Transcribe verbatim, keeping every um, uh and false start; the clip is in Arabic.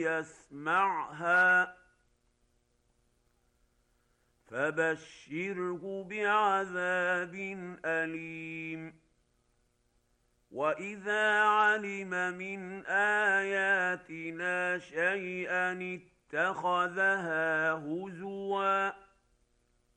ليسمعها فبشره بعذاب أليم. وإذا علم من آياتنا شيئا اتخذها هزوا